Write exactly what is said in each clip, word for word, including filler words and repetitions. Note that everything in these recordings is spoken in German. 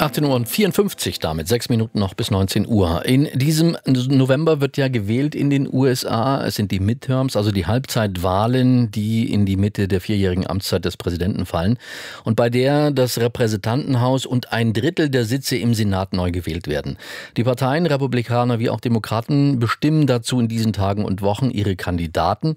achtzehn Uhr vierundfünfzig damit, sechs Minuten noch bis neunzehn Uhr. In diesem November wird ja gewählt in den U S A. Es sind die Midterms, also die Halbzeitwahlen, die in die Mitte der vierjährigen Amtszeit des Präsidenten fallen und bei der das Repräsentantenhaus und ein Drittel der Sitze im Senat neu gewählt werden. Die Parteien, Republikaner wie auch Demokraten, bestimmen dazu in diesen Tagen und Wochen ihre Kandidaten.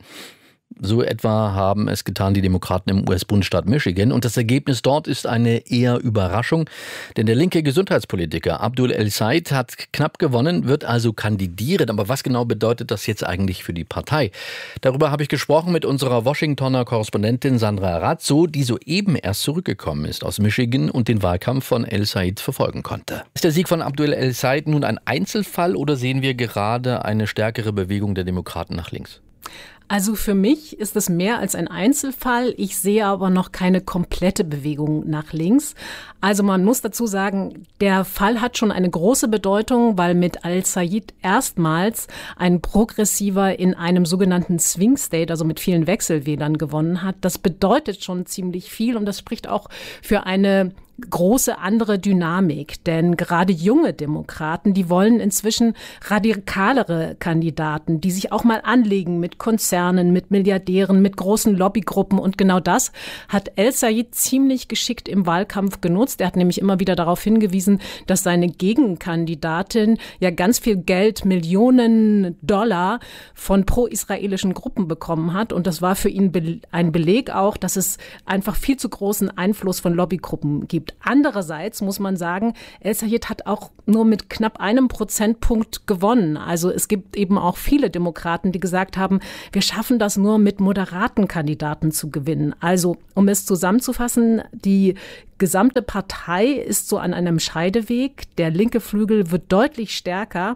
So etwa haben es getan die Demokraten im U S-Bundesstaat Michigan. Und das Ergebnis dort ist eine eher Überraschung. Denn der linke Gesundheitspolitiker Abdul El-Sayed hat knapp gewonnen, wird also kandidieren. Aber was genau bedeutet das jetzt eigentlich für die Partei? Darüber habe ich gesprochen mit unserer Washingtoner Korrespondentin Sandra Razzo, die soeben erst zurückgekommen ist aus Michigan und den Wahlkampf von El-Sayed verfolgen konnte. Ist der Sieg von Abdul El-Sayed nun ein Einzelfall oder sehen wir gerade eine stärkere Bewegung der Demokraten nach links? Also für mich ist es mehr als ein Einzelfall. Ich sehe aber noch keine komplette Bewegung nach links. Also man muss dazu sagen, der Fall hat schon eine große Bedeutung, weil mit El-Sayed erstmals ein Progressiver in einem sogenannten Swing State, also mit vielen Wechselwählern, gewonnen hat. Das bedeutet schon ziemlich viel und das spricht auch für eine große andere Dynamik, denn gerade junge Demokraten, die wollen inzwischen radikalere Kandidaten, die sich auch mal anlegen mit Konzernen, mit Milliardären, mit großen Lobbygruppen und genau das hat El-Sayed ziemlich geschickt im Wahlkampf genutzt. Er hat nämlich immer wieder darauf hingewiesen, dass seine Gegenkandidatin ja ganz viel Geld, Millionen Dollar von pro-israelischen Gruppen bekommen hat und das war für ihn ein Beleg auch, dass es einfach viel zu großen Einfluss von Lobbygruppen gibt. Andererseits muss man sagen, El-Sayed hat auch nur mit knapp einem Prozentpunkt gewonnen. Also es gibt eben auch viele Demokraten, die gesagt haben, wir schaffen das nur mit moderaten Kandidaten zu gewinnen. Also um es zusammenzufassen, die gesamte Partei ist so an einem Scheideweg. Der linke Flügel wird deutlich stärker,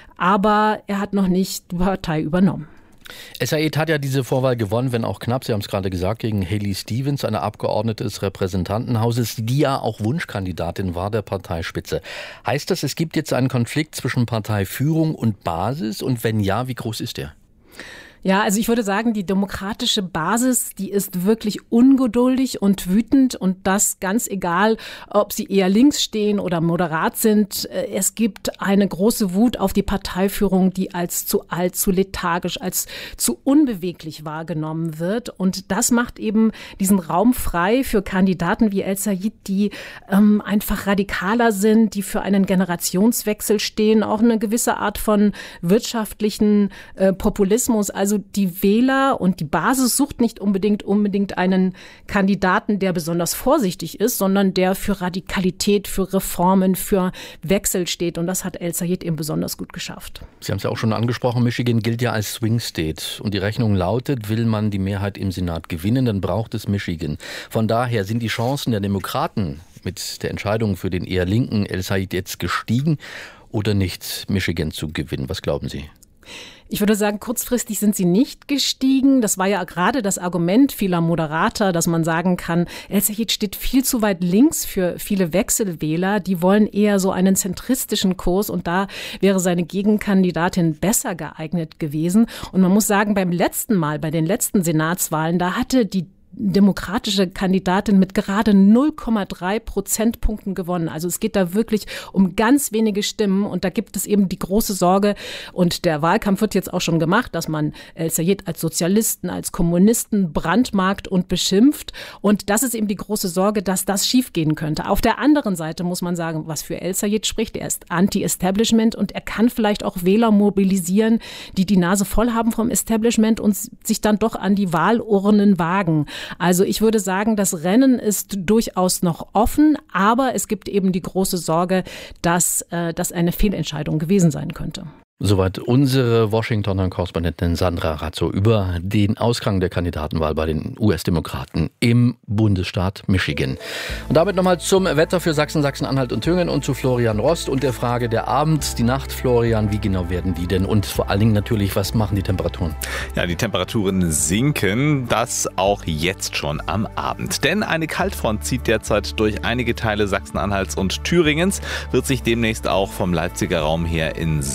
aber er hat noch nicht die Partei übernommen. El-Sayed hat ja diese Vorwahl gewonnen, wenn auch knapp, Sie haben es gerade gesagt, gegen Haley Stevens, eine Abgeordnete des Repräsentantenhauses, die ja auch Wunschkandidatin war der Parteispitze. Heißt das, es gibt jetzt einen Konflikt zwischen Parteiführung und Basis? Und wenn ja, wie groß ist der? Ja, also ich würde sagen, die demokratische Basis, die ist wirklich ungeduldig und wütend und das ganz egal, ob sie eher links stehen oder moderat sind. Es gibt eine große Wut auf die Parteiführung, die als zu alt, zu lethargisch, als zu unbeweglich wahrgenommen wird und das macht eben diesen Raum frei für Kandidaten wie El-Sayed, die ähm, einfach radikaler sind, die für einen Generationswechsel stehen, auch eine gewisse Art von wirtschaftlichen äh, Populismus, also die Wähler und die Basis sucht nicht unbedingt unbedingt einen Kandidaten, der besonders vorsichtig ist, sondern der für Radikalität, für Reformen, für Wechsel steht. Und das hat El-Sayed eben besonders gut geschafft. Sie haben es ja auch schon angesprochen, Michigan gilt ja als Swing State. Und die Rechnung lautet, will man die Mehrheit im Senat gewinnen, dann braucht es Michigan. Von daher sind die Chancen der Demokraten mit der Entscheidung für den eher linken El-Sayed jetzt gestiegen oder nicht, Michigan zu gewinnen? Was glauben Sie? Ich würde sagen, kurzfristig sind sie nicht gestiegen. Das war ja gerade das Argument vieler Moderater, dass man sagen kann, El-Sayed steht viel zu weit links für viele Wechselwähler. Die wollen eher so einen zentristischen Kurs und da wäre seine Gegenkandidatin besser geeignet gewesen. Und man muss sagen, beim letzten Mal, bei den letzten Senatswahlen, da hatte die demokratische Kandidatin mit gerade null Komma drei Prozentpunkten gewonnen. Also es geht da wirklich um ganz wenige Stimmen und da gibt es eben die große Sorge und der Wahlkampf wird jetzt auch schon gemacht, dass man El-Sayed als Sozialisten, als Kommunisten brandmarkt und beschimpft und das ist eben die große Sorge, dass das schiefgehen könnte. Auf der anderen Seite muss man sagen, was für El-Sayed spricht, er ist Anti-Establishment und er kann vielleicht auch Wähler mobilisieren, die die Nase voll haben vom Establishment und sich dann doch an die Wahlurnen wagen. Also ich würde sagen, das Rennen ist durchaus noch offen, aber es gibt eben die große Sorge, dass äh, das eine Fehlentscheidung gewesen sein könnte. Soweit unsere Washingtoner Korrespondentin Sandra Razzo über den Ausgang der Kandidatenwahl bei den U S-Demokraten im Bundesstaat Michigan. Und damit nochmal zum Wetter für Sachsen, Sachsen-Anhalt und Thüringen und zu Florian Rost und der Frage der Abend, die Nacht, Florian, wie genau werden die denn? Und vor allen Dingen natürlich, was machen die Temperaturen? Ja, die Temperaturen sinken, das auch jetzt schon am Abend. Denn eine Kaltfront zieht derzeit durch einige Teile Sachsen-Anhalts und Thüringens, wird sich demnächst auch vom Leipziger Raum her in Sachsen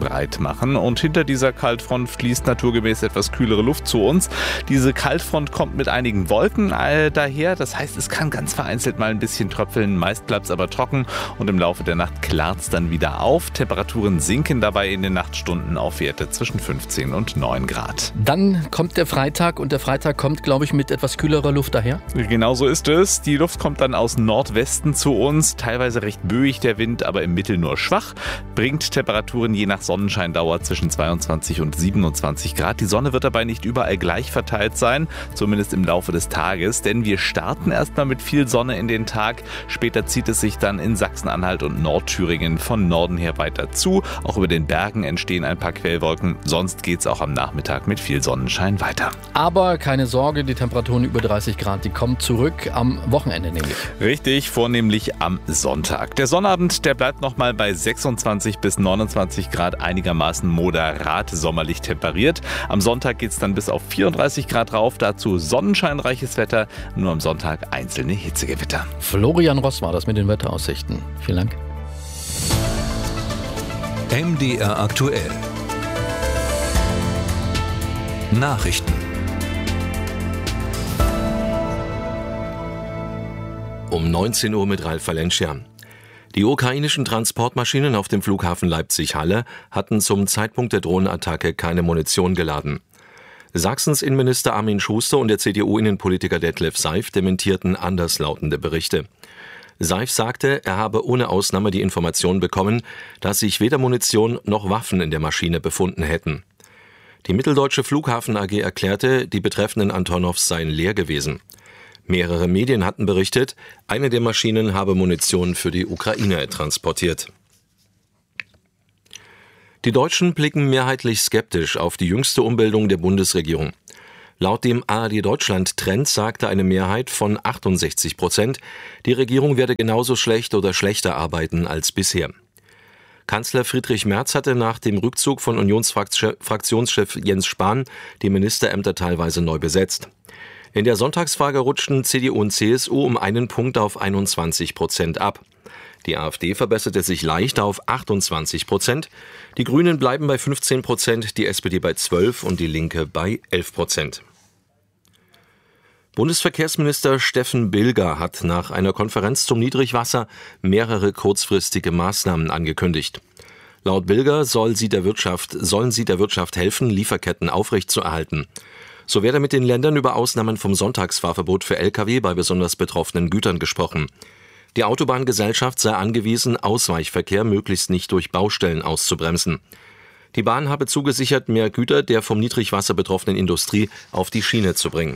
breit machen. Und hinter dieser Kaltfront fließt naturgemäß etwas kühlere Luft zu uns. Diese Kaltfront kommt mit einigen Wolken äh, daher. Das heißt, es kann ganz vereinzelt mal ein bisschen tröpfeln. Meist bleibt es aber trocken und im Laufe der Nacht klart es dann wieder auf. Temperaturen sinken dabei in den Nachtstunden auf Werte zwischen fünfzehn und neun Grad. Dann kommt der Freitag und der Freitag kommt, glaube ich, mit etwas kühlerer Luft daher. Genau so ist es. Die Luft kommt dann aus Nordwesten zu uns. Teilweise recht böig der Wind, aber im Mittel nur schwach. Bringt Temperaturen je nach Sonnenscheindauer zwischen zweiundzwanzig und siebenundzwanzig Grad. Die Sonne wird dabei nicht überall gleich verteilt sein, zumindest im Laufe des Tages, denn wir starten erstmal mit viel Sonne in den Tag. Später zieht es sich dann in Sachsen-Anhalt und Nordthüringen von Norden her weiter zu. Auch über den Bergen entstehen ein paar Quellwolken. Sonst geht es auch am Nachmittag mit viel Sonnenschein weiter. Aber keine Sorge, die Temperaturen über dreißig Grad, die kommen zurück am Wochenende nämlich. Richtig, vornehmlich am Sonntag. Der Sonnabend, der bleibt nochmal bei sechsundzwanzig bis neunundzwanzig Grad, einigermaßen moderat sommerlich temperiert. Am Sonntag geht es dann bis auf vierunddreißig Grad rauf, dazu sonnenscheinreiches Wetter, nur am Sonntag einzelne Hitzegewitter. Florian Ross war das mit den Wetteraussichten. Vielen Dank. M D R aktuell. Nachrichten. Um neunzehn Uhr mit Ralf Valencia. Die ukrainischen Transportmaschinen auf dem Flughafen Leipzig-Halle hatten zum Zeitpunkt der Drohnenattacke keine Munition geladen. Sachsens Innenminister Armin Schuster und der C D U-Innenpolitiker Detlef Seif dementierten anderslautende Berichte. Seif sagte, er habe ohne Ausnahme die Information bekommen, dass sich weder Munition noch Waffen in der Maschine befunden hätten. Die Mitteldeutsche Flughafen A G erklärte, die betreffenden Antonovs seien leer gewesen. Mehrere Medien hatten berichtet, eine der Maschinen habe Munition für die Ukraine transportiert. Die Deutschen blicken mehrheitlich skeptisch auf die jüngste Umbildung der Bundesregierung. Laut dem A R D Deutschland Trend sagte eine Mehrheit von achtundsechzig Prozent, die Regierung werde genauso schlecht oder schlechter arbeiten als bisher. Kanzler Friedrich Merz hatte nach dem Rückzug von Unionsfraktionschef Jens Spahn die Ministerämter teilweise neu besetzt. In der Sonntagsfrage rutschten C D U und C S U um einen Punkt auf einundzwanzig Prozent ab. Die AfD verbesserte sich leicht auf achtundzwanzig Prozent. Die Grünen bleiben bei fünfzehn Prozent, die S P D bei zwölf und die Linke bei elf Prozent. Bundesverkehrsminister Steffen Bilger hat nach einer Konferenz zum Niedrigwasser mehrere kurzfristige Maßnahmen angekündigt. Laut Bilger soll sie der Wirtschaft, sollen sie der Wirtschaft helfen, Lieferketten aufrechtzuerhalten. So werde mit den Ländern über Ausnahmen vom Sonntagsfahrverbot für L K W bei besonders betroffenen Gütern gesprochen. Die Autobahngesellschaft sei angewiesen, Ausweichverkehr möglichst nicht durch Baustellen auszubremsen. Die Bahn habe zugesichert, mehr Güter der vom Niedrigwasser betroffenen Industrie auf die Schiene zu bringen.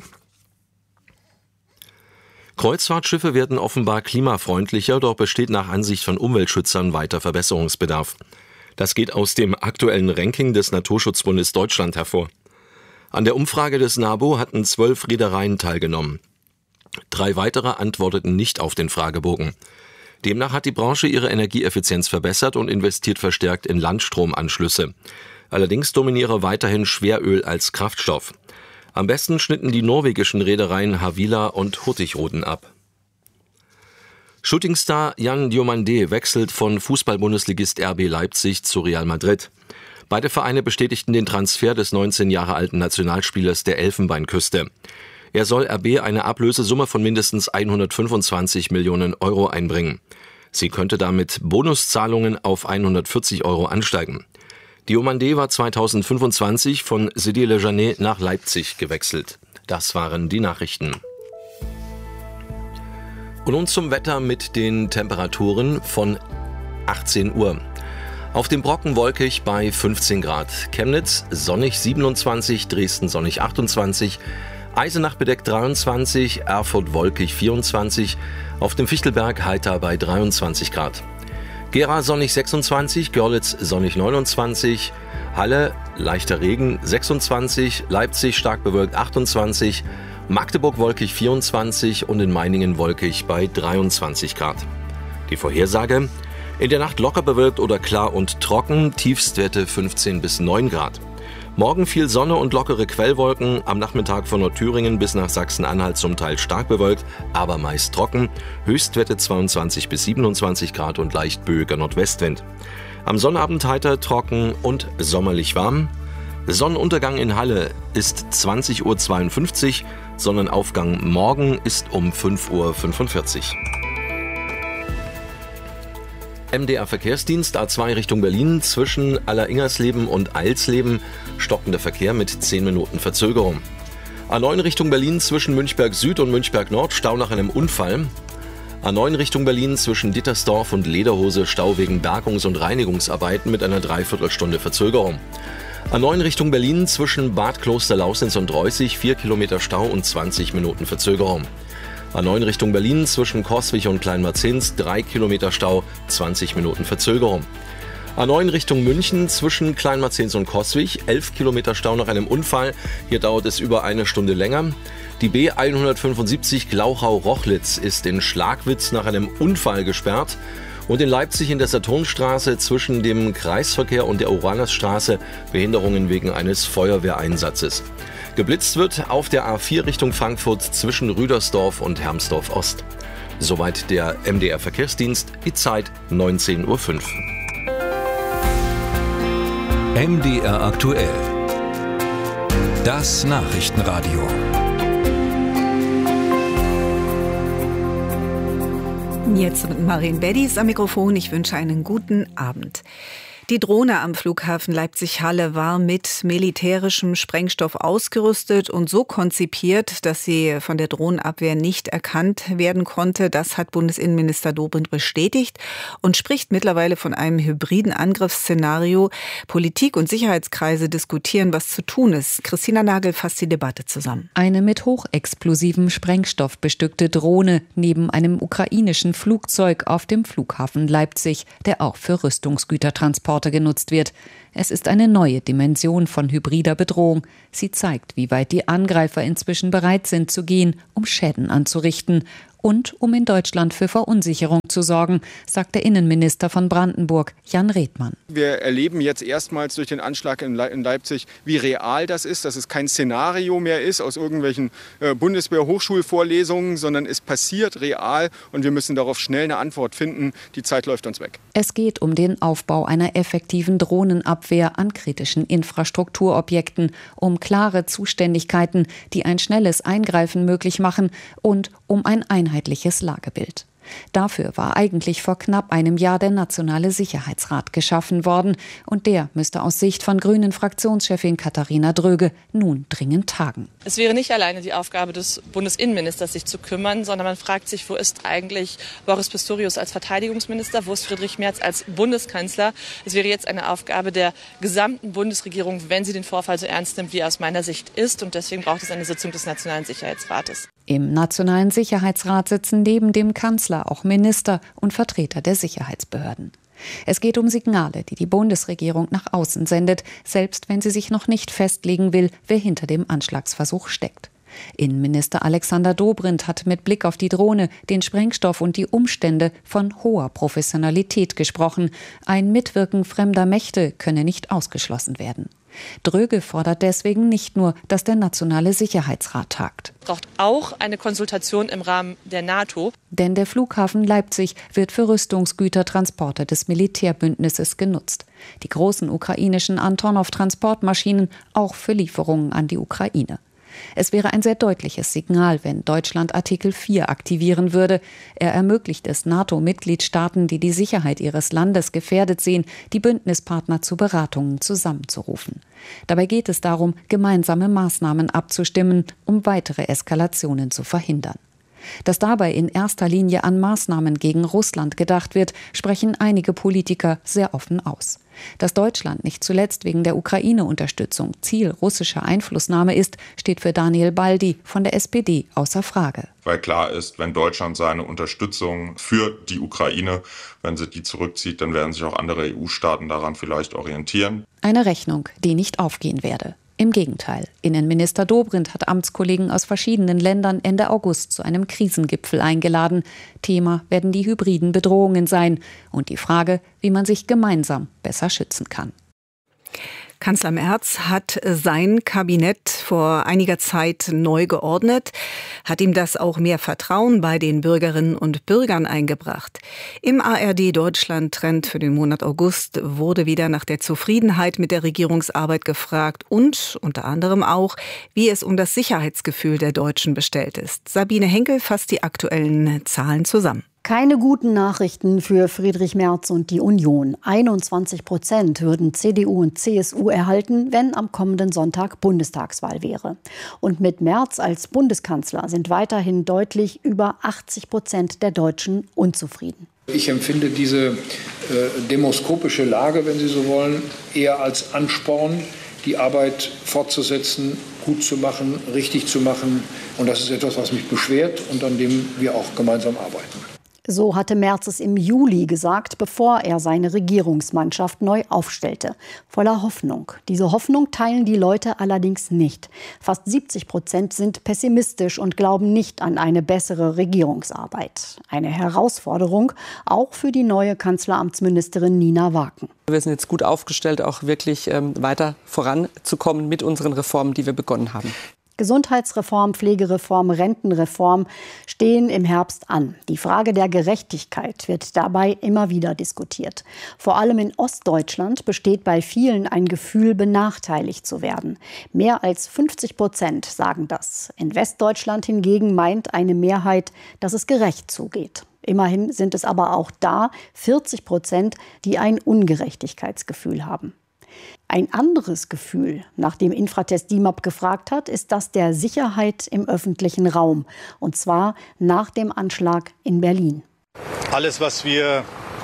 Kreuzfahrtschiffe werden offenbar klimafreundlicher, doch besteht nach Ansicht von Umweltschützern weiter Verbesserungsbedarf. Das geht aus dem aktuellen Ranking des Naturschutzbundes Deutschland hervor. An der Umfrage des NABU hatten zwölf Reedereien teilgenommen. Drei weitere antworteten nicht auf den Fragebogen. Demnach hat die Branche ihre Energieeffizienz verbessert und investiert verstärkt in Landstromanschlüsse. Allerdings dominiere weiterhin Schweröl als Kraftstoff. Am besten schnitten die norwegischen Reedereien Havila und Hurtigruten ab. Shootingstar Jan Diomandé wechselt von Fußball-Bundesligist R B Leipzig zu Real Madrid. Beide Vereine bestätigten den Transfer des neunzehn Jahre alten Nationalspielers der Elfenbeinküste. Er soll R B eine Ablösesumme von mindestens hundertfünfundzwanzig Millionen Euro einbringen. Sie könnte damit Bonuszahlungen auf hundertvierzig Euro ansteigen. Diomandé war zweitausendfünfundzwanzig von Sidi Le Janet nach Leipzig gewechselt. Das waren die Nachrichten. Und nun zum Wetter mit den Temperaturen von achtzehn Uhr. Auf dem Brocken wolkig bei fünfzehn Grad. Chemnitz sonnig siebenundzwanzig, Dresden sonnig achtundzwanzig, Eisenach bedeckt dreiundzwanzig, Erfurt wolkig vierundzwanzig, auf dem Fichtelberg heiter bei dreiundzwanzig Grad. Gera sonnig sechsundzwanzig, Görlitz sonnig neunundzwanzig, Halle leichter Regen sechsundzwanzig, Leipzig stark bewölkt achtundzwanzig, Magdeburg wolkig vierundzwanzig und in Meiningen wolkig bei dreiundzwanzig Grad. Die Vorhersage: in der Nacht locker bewölkt oder klar und trocken, Tiefstwerte fünfzehn bis neun Grad. Morgen viel Sonne und lockere Quellwolken, am Nachmittag von Nordthüringen bis nach Sachsen-Anhalt zum Teil stark bewölkt, aber meist trocken, Höchstwerte zweiundzwanzig bis siebenundzwanzig Grad und leicht böiger Nordwestwind. Am Sonnabend heiter, trocken und sommerlich warm. Sonnenuntergang in Halle ist zwanzig Uhr zweiundfünfzig, Sonnenaufgang morgen ist um fünf Uhr fünfundvierzig. M D R Verkehrsdienst A zwei Richtung Berlin zwischen Alleringersleben und Eilsleben stockender Verkehr mit zehn Minuten Verzögerung. A neun Richtung Berlin zwischen Münchberg Süd und Münchberg Nord Stau nach einem Unfall. A neun Richtung Berlin zwischen Dittersdorf und Lederhose Stau wegen Bergungs- und Reinigungsarbeiten mit einer Dreiviertelstunde Verzögerung. A neun Richtung Berlin zwischen Bad Klosterlausnitz und Reußig vier Kilometer Stau und zwanzig Minuten Verzögerung. A neun Richtung Berlin zwischen Coswig und Kleinmarzins drei Kilometer Stau, zwanzig Minuten Verzögerung. A neun Richtung München zwischen Kleinmarzins und Coswig elf Kilometer Stau nach einem Unfall. Hier dauert es über eine Stunde länger. Die B hundertfünfundsiebzig Glauchau-Rochlitz ist in Schlagwitz nach einem Unfall gesperrt. Und in Leipzig in der Saturnstraße zwischen dem Kreisverkehr und der Uranusstraße Behinderungen wegen eines Feuerwehreinsatzes. Geblitzt wird auf der A vier Richtung Frankfurt zwischen Rüdersdorf und Hermsdorf Ost. Soweit der M D R Verkehrsdienst, die Zeit neunzehn Uhr fünf. M D R aktuell. Das Nachrichtenradio. Jetzt mit Marin Beddies am Mikrofon. Ich wünsche einen guten Abend. Die Drohne am Flughafen Leipzig-Halle war mit militärischem Sprengstoff ausgerüstet und so konzipiert, dass sie von der Drohnenabwehr nicht erkannt werden konnte. Das hat Bundesinnenminister Dobrindt bestätigt und spricht mittlerweile von einem hybriden Angriffsszenario. Politik und Sicherheitskreise diskutieren, was zu tun ist. Christina Nagel fasst die Debatte zusammen. Eine mit hochexplosivem Sprengstoff bestückte Drohne neben einem ukrainischen Flugzeug auf dem Flughafen Leipzig, der auch für Rüstungsgütertransport genutzt wird. Es ist eine neue Dimension von hybrider Bedrohung. Sie zeigt, wie weit die Angreifer inzwischen bereit sind zu gehen, um Schäden anzurichten und um in Deutschland für Verunsicherung zu sorgen, sagt der Innenminister von Brandenburg, Jan Redmann. Wir erleben jetzt erstmals durch den Anschlag in Leipzig, wie real das ist, dass es kein Szenario mehr ist aus irgendwelchen Bundeswehr-Hochschulvorlesungen, sondern es passiert real und wir müssen darauf schnell eine Antwort finden. Die Zeit läuft uns weg. Es geht um den Aufbau einer effektiven Drohnenabwehr an kritischen Infrastrukturobjekten, um klare Zuständigkeiten, die ein schnelles Eingreifen möglich machen und um ein einheitliches Lagebild. Dafür war eigentlich vor knapp einem Jahr der Nationale Sicherheitsrat geschaffen worden und der müsste aus Sicht von Grünen-Fraktionschefin Katharina Dröge nun dringend tagen. Es wäre nicht alleine die Aufgabe des Bundesinnenministers, sich zu kümmern, sondern man fragt sich, wo ist eigentlich Boris Pistorius als Verteidigungsminister, wo ist Friedrich Merz als Bundeskanzler? Es wäre jetzt eine Aufgabe der gesamten Bundesregierung, wenn sie den Vorfall so ernst nimmt, wie er aus meiner Sicht ist, und deswegen braucht es eine Sitzung des Nationalen Sicherheitsrates. Im Nationalen Sicherheitsrat sitzen neben dem Kanzler auch Minister und Vertreter der Sicherheitsbehörden. Es geht um Signale, die die Bundesregierung nach außen sendet, selbst wenn sie sich noch nicht festlegen will, wer hinter dem Anschlagsversuch steckt. Innenminister Alexander Dobrindt hat mit Blick auf die Drohne, den Sprengstoff und die Umstände von hoher Professionalität gesprochen. Ein Mitwirken fremder Mächte könne nicht ausgeschlossen werden. Dröge fordert deswegen nicht nur, dass der Nationale Sicherheitsrat tagt. Es braucht auch eine Konsultation im Rahmen der NATO. Denn der Flughafen Leipzig wird für Rüstungsgütertransporte des Militärbündnisses genutzt. Die großen ukrainischen Antonov-Transportmaschinen auch für Lieferungen an die Ukraine. Es wäre ein sehr deutliches Signal, wenn Deutschland Artikel vier aktivieren würde. Er ermöglicht es NATO-Mitgliedstaaten, die die Sicherheit ihres Landes gefährdet sehen, die Bündnispartner zu Beratungen zusammenzurufen. Dabei geht es darum, gemeinsame Maßnahmen abzustimmen, um weitere Eskalationen zu verhindern. Dass dabei in erster Linie an Maßnahmen gegen Russland gedacht wird, sprechen einige Politiker sehr offen aus. Dass Deutschland nicht zuletzt wegen der Ukraine-Unterstützung Ziel russischer Einflussnahme ist, steht für Daniel Baldi von der S P D außer Frage. Weil klar ist, wenn Deutschland seine Unterstützung für die Ukraine, wenn sie die zurückzieht, dann werden sich auch andere E U-Staaten daran vielleicht orientieren. Eine Rechnung, die nicht aufgehen werde. Im Gegenteil, Innenminister Dobrindt hat Amtskollegen aus verschiedenen Ländern Ende August zu einem Krisengipfel eingeladen. Thema werden die hybriden Bedrohungen sein und die Frage, wie man sich gemeinsam besser schützen kann. Kanzler Merz hat sein Kabinett vor einiger Zeit neu geordnet, hat ihm das auch mehr Vertrauen bei den Bürgerinnen und Bürgern eingebracht. Im A R D-Deutschland-Trend für den Monat August wurde wieder nach der Zufriedenheit mit der Regierungsarbeit gefragt und unter anderem auch, wie es um das Sicherheitsgefühl der Deutschen bestellt ist. Sabine Henkel fasst die aktuellen Zahlen zusammen. Keine guten Nachrichten für Friedrich Merz und die Union. einundzwanzig Prozent würden C D U und C S U erhalten, wenn am kommenden Sonntag Bundestagswahl wäre. Und mit Merz als Bundeskanzler sind weiterhin deutlich über achtzig Prozent der Deutschen unzufrieden. Ich empfinde diese äh, demoskopische Lage, wenn Sie so wollen, eher als Ansporn, die Arbeit fortzusetzen, gut zu machen, richtig zu machen. Und das ist etwas, was mich beschwert und an dem wir auch gemeinsam arbeiten. So hatte Merz es im Juli gesagt, bevor er seine Regierungsmannschaft neu aufstellte. Voller Hoffnung. Diese Hoffnung teilen die Leute allerdings nicht. Fast siebzig Prozent sind pessimistisch und glauben nicht an eine bessere Regierungsarbeit. Eine Herausforderung auch für die neue Kanzleramtsministerin Nina Waken. Wir sind jetzt gut aufgestellt, auch wirklich ähm, weiter voranzukommen mit unseren Reformen, die wir begonnen haben. Gesundheitsreform, Pflegereform, Rentenreform stehen im Herbst an. Die Frage der Gerechtigkeit wird dabei immer wieder diskutiert. Vor allem in Ostdeutschland besteht bei vielen ein Gefühl, benachteiligt zu werden. Mehr als fünfzig Prozent sagen das. In Westdeutschland hingegen meint eine Mehrheit, dass es gerecht zugeht. Immerhin sind es aber auch da vierzig Prozent, die ein Ungerechtigkeitsgefühl haben. Ein anderes Gefühl, nach dem Infratest D I M A P gefragt hat, ist das der Sicherheit im öffentlichen Raum. Und zwar nach dem Anschlag in Berlin. Alles, was wir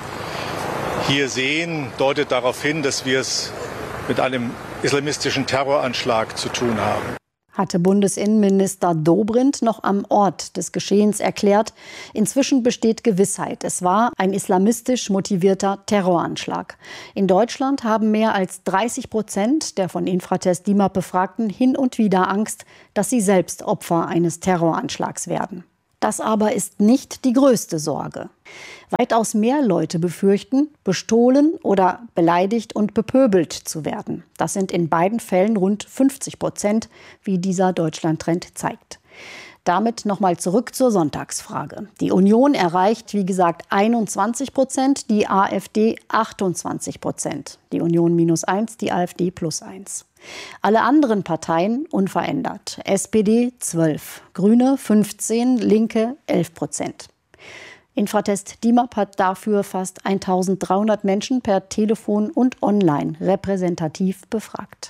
hier sehen, deutet darauf hin, dass wir es mit einem islamistischen Terroranschlag zu tun haben. Hatte Bundesinnenminister Dobrindt noch am Ort des Geschehens erklärt. Inzwischen besteht Gewissheit. Es war ein islamistisch motivierter Terroranschlag. In Deutschland haben mehr als dreißig Prozent der von Infratest D I M A P Befragten hin und wieder Angst, dass sie selbst Opfer eines Terroranschlags werden. Das aber ist nicht die größte Sorge. Weitaus mehr Leute befürchten, bestohlen oder beleidigt und bepöbelt zu werden. Das sind in beiden Fällen rund fünfzig Prozent, wie dieser Deutschland-Trend zeigt. Damit nochmal zurück zur Sonntagsfrage. Die Union erreicht, wie gesagt, einundzwanzig Prozent, die AfD achtundzwanzig Prozent. Die Union minus eins, die AfD plus eins. Alle anderen Parteien unverändert. S P D zwölf, Grüne fünfzehn, Linke elf Prozent. Infratest D I M A P hat dafür fast eintausenddreihundert Menschen per Telefon und online repräsentativ befragt.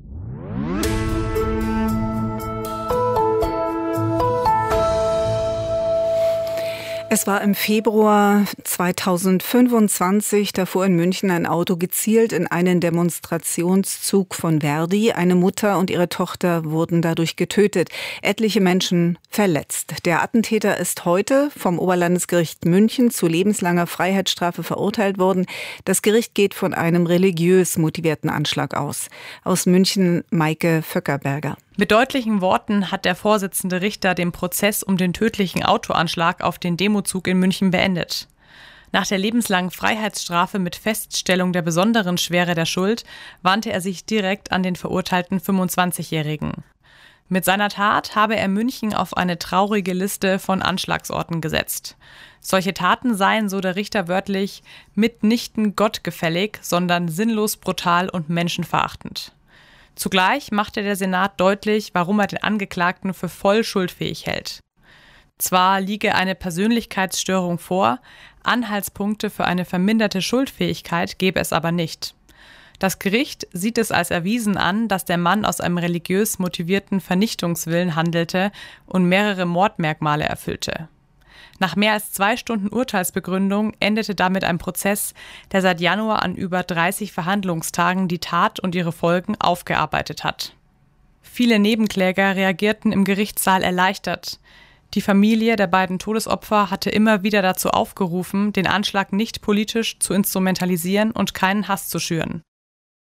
Es war im Februar zweitausendfünfundzwanzig, da fuhr in München ein Auto gezielt in einen Demonstrationszug von Verdi. Eine Mutter und ihre Tochter wurden dadurch getötet, etliche Menschen verletzt. Der Attentäter ist heute vom Oberlandesgericht München zu lebenslanger Freiheitsstrafe verurteilt worden. Das Gericht geht von einem religiös motivierten Anschlag aus. Aus München Maike Vöckerberger. Mit deutlichen Worten hat der Vorsitzende Richter den Prozess um den tödlichen Autoanschlag auf den Demozug in München beendet. Nach der lebenslangen Freiheitsstrafe mit Feststellung der besonderen Schwere der Schuld wandte er sich direkt an den verurteilten fünfundzwanzigjährigen. Mit seiner Tat habe er München auf eine traurige Liste von Anschlagsorten gesetzt. Solche Taten seien, so der Richter wörtlich, mitnichten gottgefällig, sondern sinnlos, brutal und menschenverachtend. Zugleich machte der Senat deutlich, warum er den Angeklagten für voll schuldfähig hält. Zwar liege eine Persönlichkeitsstörung vor, Anhaltspunkte für eine verminderte Schuldfähigkeit gebe es aber nicht. Das Gericht sieht es als erwiesen an, dass der Mann aus einem religiös motivierten Vernichtungswillen handelte und mehrere Mordmerkmale erfüllte. Nach mehr als zwei Stunden Urteilsbegründung endete damit ein Prozess, der seit Januar an über dreißig Verhandlungstagen die Tat und ihre Folgen aufgearbeitet hat. Viele Nebenkläger reagierten im Gerichtssaal erleichtert. Die Familie der beiden Todesopfer hatte immer wieder dazu aufgerufen, den Anschlag nicht politisch zu instrumentalisieren und keinen Hass zu schüren.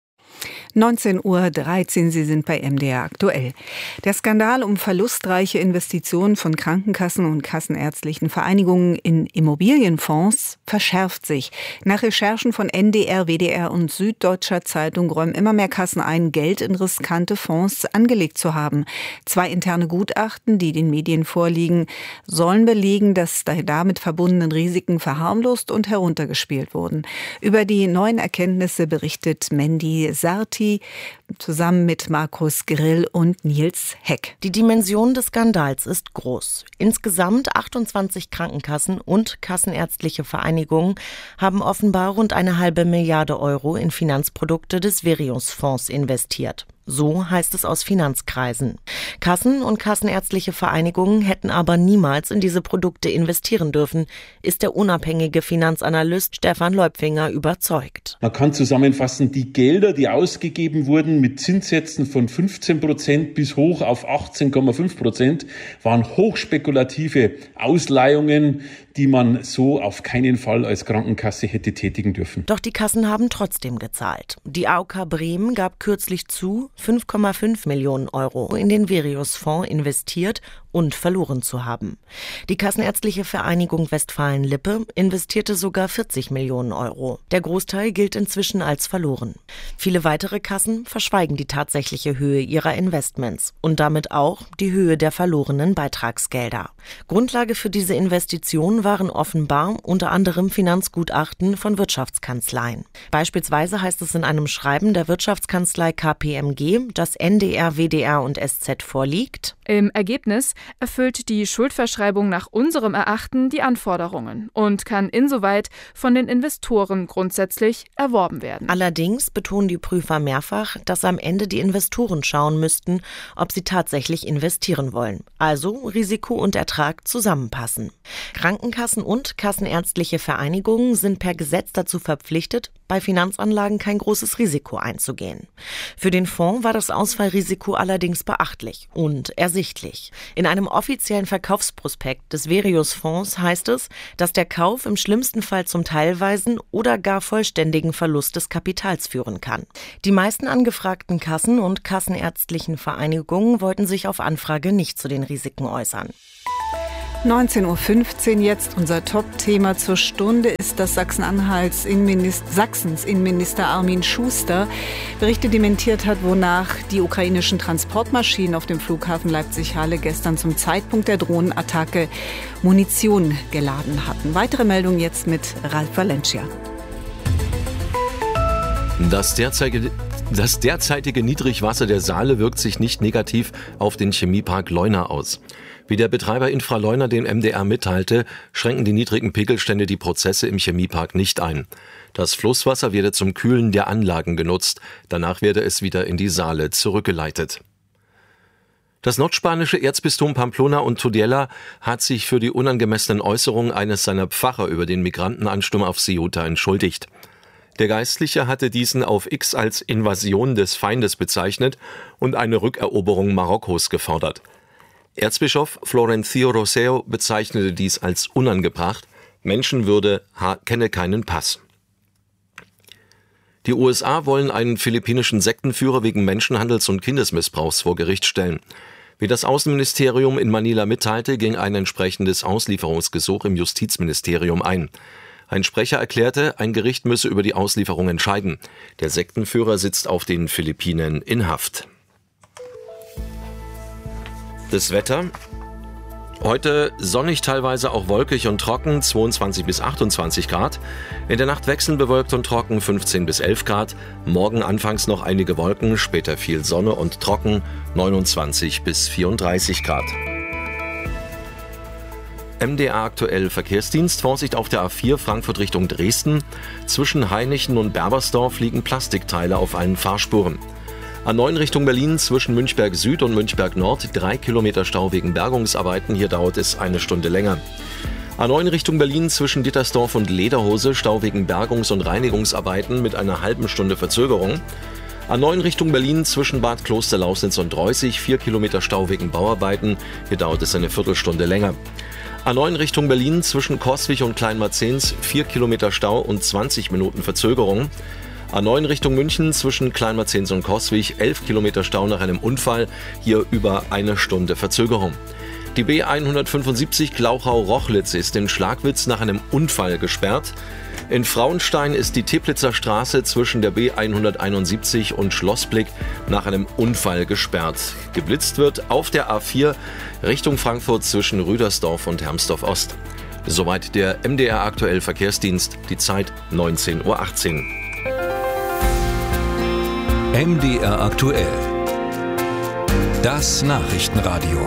neunzehn Uhr dreizehn, Sie sind bei M D R aktuell. Der Skandal um verlustreiche Investitionen von Krankenkassen und kassenärztlichen Vereinigungen in Immobilienfonds verschärft sich. Nach Recherchen von N D R, W D R und Süddeutscher Zeitung räumen immer mehr Kassen ein, Geld in riskante Fonds angelegt zu haben. Zwei interne Gutachten, die den Medien vorliegen, sollen belegen, dass die damit verbundenen Risiken verharmlost und heruntergespielt wurden. Über die neuen Erkenntnisse berichtet Mandy Sarti zusammen mit Markus Grill und Nils Heck. Die Dimension des Skandals ist groß. Insgesamt achtundzwanzig Krankenkassen und kassenärztliche Vereinigungen haben offenbar rund eine halbe Milliarde Euro in Finanzprodukte des Verius-Fonds investiert. So heißt es aus Finanzkreisen. Kassen und kassenärztliche Vereinigungen hätten aber niemals in diese Produkte investieren dürfen, ist der unabhängige Finanzanalyst Stefan Leupfinger überzeugt. Man kann zusammenfassen, die Gelder, die ausgegeben wurden mit Zinssätzen von fünfzehn Prozent bis hoch auf achtzehn Komma fünf Prozent, waren hochspekulative Ausleihungen, die man so auf keinen Fall als Krankenkasse hätte tätigen dürfen. Doch die Kassen haben trotzdem gezahlt. Die A O K Bremen gab kürzlich zu, fünf Komma fünf Millionen Euro in den Verius-Fonds investiert und verloren zu haben. Die Kassenärztliche Vereinigung Westfalen-Lippe investierte sogar vierzig Millionen Euro. Der Großteil gilt inzwischen als verloren. Viele weitere Kassen verschweigen die tatsächliche Höhe ihrer Investments und damit auch die Höhe der verlorenen Beitragsgelder. Grundlage für diese Investition waren offenbar unter anderem Finanzgutachten von Wirtschaftskanzleien. Beispielsweise heißt es in einem Schreiben der Wirtschaftskanzlei K P M G, das N D R, W D R und S Z vorliegt: Im Ergebnis erfüllt die Schuldverschreibung nach unserem Erachten die Anforderungen und kann insoweit von den Investoren grundsätzlich erworben werden. Allerdings betonen die Prüfer mehrfach, dass am Ende die Investoren schauen müssten, ob sie tatsächlich investieren wollen. Also Risiko und Ertrag zusammenpassen. Krankenkassen und kassenärztliche Vereinigungen sind per Gesetz dazu verpflichtet, bei Finanzanlagen kein großes Risiko einzugehen. Für den Fonds war das Ausfallrisiko allerdings beachtlich und ersichtlich. In einem offiziellen Verkaufsprospekt des Verius-Fonds heißt es, dass der Kauf im schlimmsten Fall zum teilweisen oder gar vollständigen Verlust des Kapitals führen kann. Die meisten angefragten Kassen und kassenärztlichen Vereinigungen wollten sich auf Anfrage nicht zu den Risiken äußern. neunzehn Uhr fünfzehn jetzt. Unser Top-Thema zur Stunde ist, dass Sachsen-Anhalts Innenminister, Sachsens Innenminister Armin Schuster Berichte dementiert hat, wonach die ukrainischen Transportmaschinen auf dem Flughafen Leipzig-Halle gestern zum Zeitpunkt der Drohnenattacke Munition geladen hatten. Weitere Meldungen jetzt mit Ralf Valencia. Das derzeitige Das derzeitige Niedrigwasser der Saale wirkt sich nicht negativ auf den Chemiepark Leuna aus. Wie der Betreiber Infraleuna dem M D R mitteilte, schränken die niedrigen Pegelstände die Prozesse im Chemiepark nicht ein. Das Flusswasser werde zum Kühlen der Anlagen genutzt, danach werde es wieder in die Saale zurückgeleitet. Das nordspanische Erzbistum Pamplona und Tudela hat sich für die unangemessenen Äußerungen eines seiner Pfarrer über den Migrantenansturm auf Ceuta entschuldigt. Der Geistliche hatte diesen auf X als Invasion des Feindes bezeichnet und eine Rückeroberung Marokkos gefordert. Erzbischof Florencio Roseo bezeichnete dies als unangebracht. Menschenwürde kenne keinen Pass. Die U S A wollen einen philippinischen Sektenführer wegen Menschenhandels und Kindesmissbrauchs vor Gericht stellen. Wie das Außenministerium in Manila mitteilte, ging ein entsprechendes Auslieferungsgesuch im Justizministerium ein. Ein Sprecher erklärte, ein Gericht müsse über die Auslieferung entscheiden. Der Sektenführer sitzt auf den Philippinen in Haft. Das Wetter. Heute sonnig, teilweise auch wolkig und trocken, zweiundzwanzig bis achtundzwanzig Grad. In der Nacht wechselnd bewölkt und trocken, fünfzehn bis elf Grad. Morgen anfangs noch einige Wolken, später viel Sonne und trocken, neunundzwanzig bis vierunddreißig Grad. M D R aktuell Verkehrsdienst. Vorsicht auf der A vier Frankfurt Richtung Dresden. Zwischen Hainichen und Berbersdorf liegen Plastikteile auf allen Fahrspuren. A neun Richtung Berlin zwischen Münchberg Süd und Münchberg Nord. Drei Kilometer Stau wegen Bergungsarbeiten. Hier dauert es eine Stunde länger. A neun Richtung Berlin zwischen Dittersdorf und Lederhose. Stau wegen Bergungs- und Reinigungsarbeiten mit einer halben Stunde Verzögerung. A neun Richtung Berlin zwischen Bad Kloster-Lausnitz und Dreußig. Vier Kilometer Stau wegen Bauarbeiten. Hier dauert es eine Viertelstunde länger. A neun Richtung Berlin zwischen Coswig und Kleinmarzens. Vier Kilometer Stau und zwanzig Minuten Verzögerung. A neun Richtung München zwischen Kleinmarzens und Coswig, elf Kilometer Stau nach einem Unfall, hier über eine Stunde Verzögerung. Die B hundertfünfundsiebzig Glauchau-Rochlitz ist in Schlagwitz nach einem Unfall gesperrt. In Frauenstein ist die Teplitzer Straße zwischen der B hunderteinundsiebzig und Schlossblick nach einem Unfall gesperrt. Geblitzt wird auf der A vier Richtung Frankfurt zwischen Rüdersdorf und Hermsdorf Ost. Soweit der M D R Aktuell Verkehrsdienst, die Zeit neunzehn Uhr achtzehn. M D R Aktuell. Das Nachrichtenradio.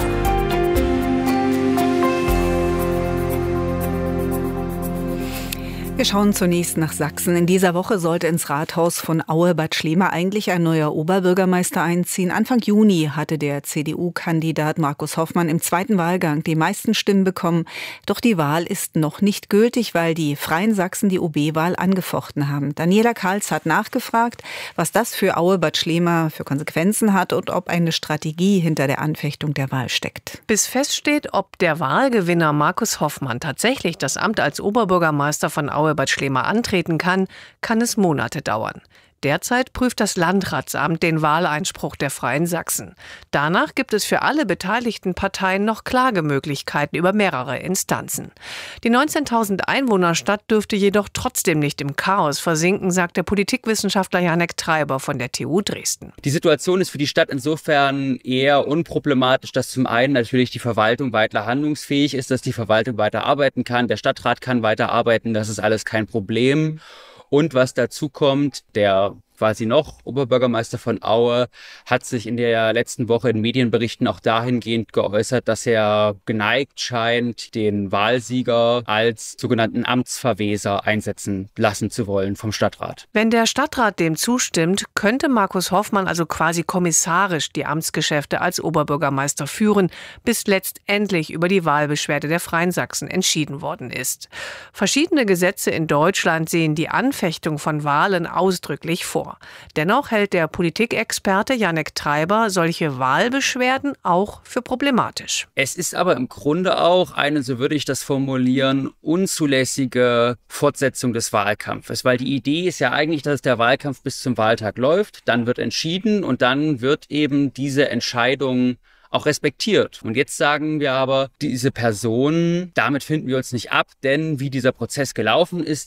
Wir schauen zunächst nach Sachsen. In dieser Woche sollte ins Rathaus von Aue-Bad Schlema eigentlich ein neuer Oberbürgermeister einziehen. Anfang Juni hatte der C D U-Kandidat Markus Hoffmann im zweiten Wahlgang die meisten Stimmen bekommen. Doch die Wahl ist noch nicht gültig, weil die Freien Sachsen die O B-Wahl angefochten haben. Daniela Karls hat nachgefragt, was das für Aue-Bad Schlema für Konsequenzen hat und ob eine Strategie hinter der Anfechtung der Wahl steckt. Bis feststeht, ob der Wahlgewinner Markus Hoffmann tatsächlich das Amt als Oberbürgermeister von Aue Bad Schlema antreten kann, kann es Monate dauern. Derzeit prüft das Landratsamt den Wahleinspruch der Freien Sachsen. Danach gibt es für alle beteiligten Parteien noch Klagemöglichkeiten über mehrere Instanzen. Die neunzehntausend Einwohnerstadt dürfte jedoch trotzdem nicht im Chaos versinken, sagt der Politikwissenschaftler Janek Treiber von der T U Dresden. Die Situation ist für die Stadt insofern eher unproblematisch, dass zum einen natürlich die Verwaltung weiter handlungsfähig ist, dass die Verwaltung weiter arbeiten kann, der Stadtrat kann weiter arbeiten, das ist alles kein Problem. Und was dazu kommt, der quasi noch Oberbürgermeister von Aue hat sich in der letzten Woche in Medienberichten auch dahingehend geäußert, dass er geneigt scheint, den Wahlsieger als sogenannten Amtsverweser einsetzen lassen zu wollen vom Stadtrat. Wenn der Stadtrat dem zustimmt, könnte Markus Hoffmann also quasi kommissarisch die Amtsgeschäfte als Oberbürgermeister führen, bis letztendlich über die Wahlbeschwerde der Freien Sachsen entschieden worden ist. Verschiedene Gesetze in Deutschland sehen die Anfechtung von Wahlen ausdrücklich vor. Dennoch hält der Politikexperte Janek Treiber solche Wahlbeschwerden auch für problematisch. Es ist aber im Grunde auch eine, so würde ich das formulieren, unzulässige Fortsetzung des Wahlkampfes. Weil die Idee ist ja eigentlich, dass der Wahlkampf bis zum Wahltag läuft, dann wird entschieden und dann wird eben diese Entscheidung auch respektiert. Und jetzt sagen wir aber, diese Person, damit finden wir uns nicht ab, denn wie dieser Prozess gelaufen ist,